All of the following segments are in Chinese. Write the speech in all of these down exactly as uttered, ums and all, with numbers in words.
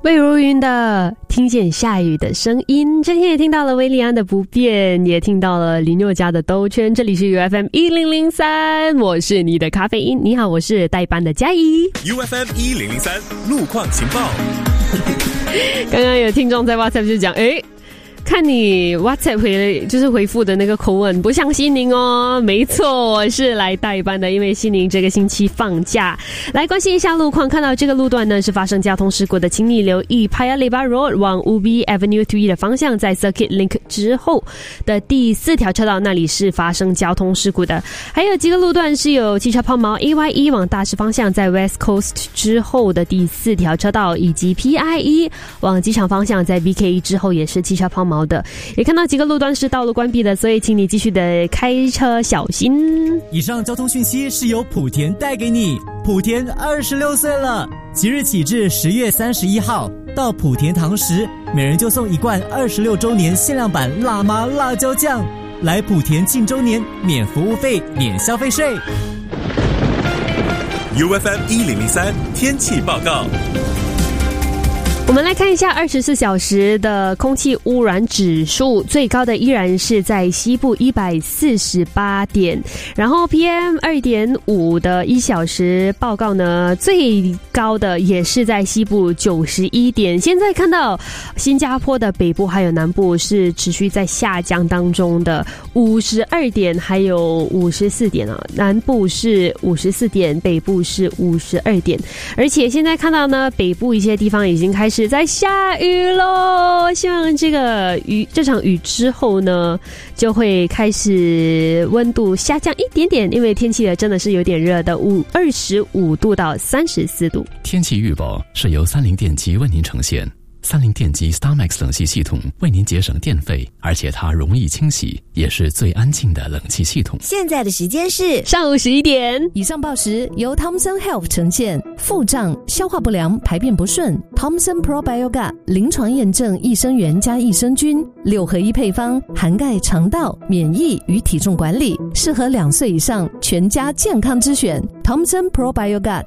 魏如云的听见下雨的声音，这天也听到了维利安的不变，也听到了林宥嘉的兜圈。这里是 U F M 一零零三，我是你的咖啡因。你好，我是代班的嘉怡。 U F M 一零零三路况情报。 刚刚有听众在 WhatsApp 就讲，诶看你 WhatsApp 回就是回复的那个口吻不像西宁哦。没错，我是来代班的，因为西宁这个星期放假。来关心一下路况，看到这个路段呢是发生交通事故的，请你留意 Paya Lebar Road 往 Ubi Avenue 三的方向，在 Circuit Link 之后的第四条车道那里是发生交通事故的。还有几个路段是有汽车抛锚 A Y E 往大势方向，在 West Coast 之后的第四条车道，以及 P I E 往机场方向，在 B K E 之后也是汽车抛锚的。也看到几个路段是道路关闭的，所以请你继续的开车小心。 以上交通讯息是由莆田带给你。莆田二十六岁了，即日起至十月三十一号，到莆田堂食，每人就送一罐二十六周年限量版辣妈辣椒酱。来莆田庆周年，免服务费，免消费税。 U F M 一零零三天气报告。 我们来看一下二十四小时的空气污染指数，最高的依然是在西部一百四十八点，然后 P M 二点五 的一小时报告呢，最高的也是在西部九十一点。现在看到新加坡的北部还有南部是持续在下降当中的，五十二点还有五十四点啊，南部是五十四点，北部是五十二点。而且现在看到呢，北部一些地方已经开始是在下雨咯，希望这个雨这场雨之后呢，就会开始温度下降一点点，因为天气真的是有点热的，五二十五度到三十四度。 天气预报是由三菱电机为您呈现。三菱电机 StarMax 冷气系统为您节省电费，而且它容易清洗，也是最安静的冷气系统。 现在的时间是上午十一点。 以上报时由 Thomson Health 呈现。腹胀、消化不良、排便不顺 Thomson Probioga 临床验证益生元加益生菌六合一配方，涵盖肠道、免疫与体重管理，适合两岁以上全家健康之选 Thomson Probioga。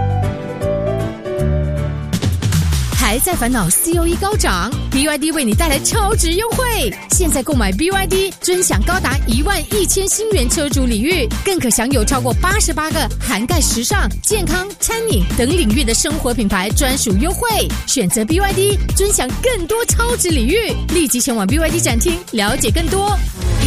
还在烦恼 C O E 高涨 ，B Y D 为你带来超值优惠。现在购买 B Y D， 尊享高达一万一千新元车主礼遇，更可享有超过八十八个涵盖时尚、健康、餐饮等领域的生活品牌专属优惠。选择 B Y D， 尊享更多超值礼遇。立即前往 B Y D 展厅了解更多。